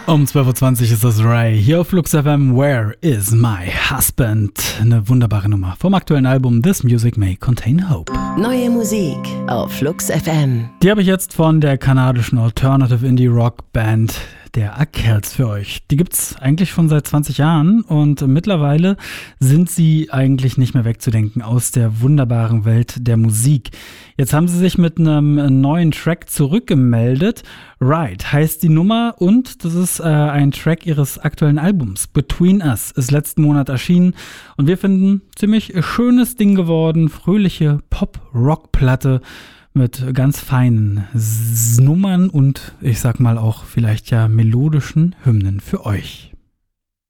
Um 12.20 Uhr ist das Ray hier auf Flux FM. Where is my husband? Eine wunderbare Nummer vom aktuellen Album This Music May Contain Hope. Neue Musik auf Flux FM. Die habe ich jetzt von der kanadischen Alternative Indie Rock Band der Ackels für euch. Die gibt's eigentlich schon seit 20 Jahren und mittlerweile sind sie eigentlich nicht mehr wegzudenken aus der wunderbaren Welt der Musik. Jetzt haben sie sich mit einem neuen Track zurückgemeldet. Right heißt die Nummer und das ist ein Track ihres aktuellen Albums. Between Us ist letzten Monat erschienen und wir finden ziemlich schönes Ding geworden. Fröhliche Pop-Rock-Platte mit ganz feinen Nummern und ich sag mal auch vielleicht ja melodischen Hymnen für euch.